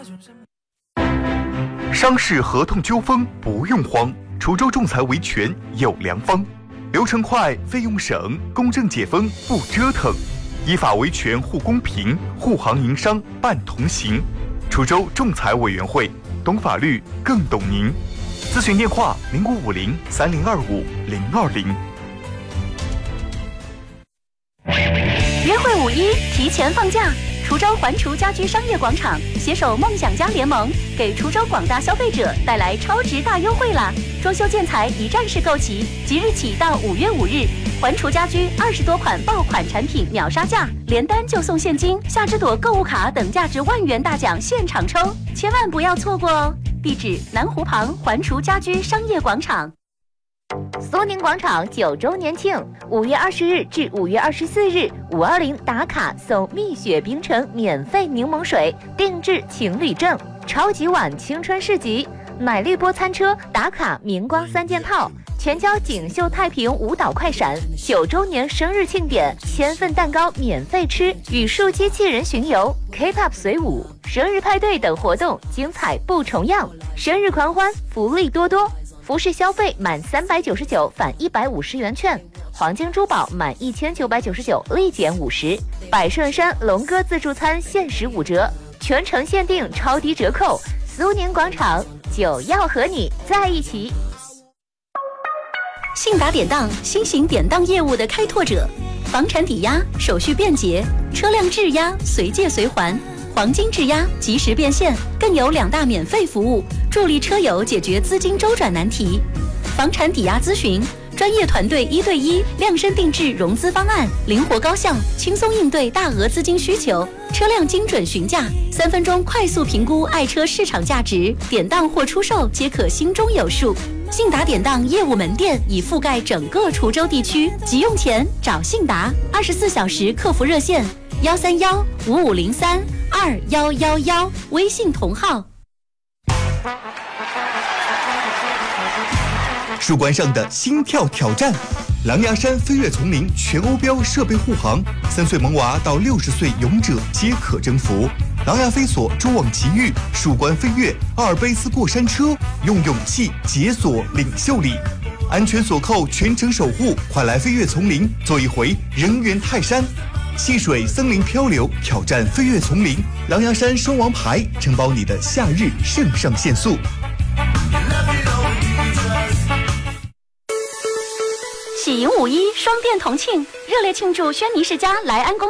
商事合同纠纷不用慌，滁州仲裁维权有良方，流程快，费用省，公正解封不折腾，依法维权护公平，护行营商办同行。滁州仲裁委员会，懂法律更懂您。咨询电话05503025-020。 约会5·1提前放假，滁州环滁家居商业广场携手梦想家联盟，给滁州广大消费者带来超值大优惠啦！装修建材一站式购齐，即日起到5月5日，环滁家居20多款爆款产品秒杀价，连单就送现金、夏之朵购物卡等价值万元大奖现场抽，千万不要错过哦！地址：南湖旁环滁家居商业广场。 苏宁广场9周年庆，5月20日至5月24日，520打卡送蜜雪冰城免费柠檬水，定制情侣证，超级碗青春市集，奶绿波餐车打卡明光3件套，全交锦绣太平舞蹈快闪，9周年生日庆典，1000份蛋糕免费吃，语数机器人巡游 ，K-pop 随舞，生日派对等活动精彩不重样，生日狂欢福利多多。服饰消费满399返150元券，黄金珠宝满1999立减50，百顺山龙哥自助餐限时5折，全程限定超低折扣。苏宁广场就要和你在一起。 信达典当，新型典当业务的开拓者，房产抵押手续便捷，车辆质押随借随还，黄金质押及时变现，更有2大免费服务，助力车友解决资金周转难题。房产抵押咨询，专业团队1对1量身定制融资方案，灵活高效，轻松应对大额资金需求。车辆精准询价，3分钟快速评估爱车市场价值，典当或出售皆可心中有数。信达典当业务门店已覆盖整个滁州地区，急用钱找信达，24小时客服热线131-5503-2111，微信同号。 树冠上的心跳挑战，狼牙山飞跃丛林全欧标设备护航，3岁萌娃到60岁勇者皆可征服。狼牙飞索蛛网奇遇，树冠飞跃，阿尔卑斯过山车，用勇气解锁领袖力，安全锁扣全程守护，快来飞跃丛林做一回人猿泰山。戏水森林漂流，挑战飞跃丛林，狼牙山双王牌承包你的夏日肾上腺素。 喜迎5·1双店同庆，热烈庆祝轩尼诗家莱安公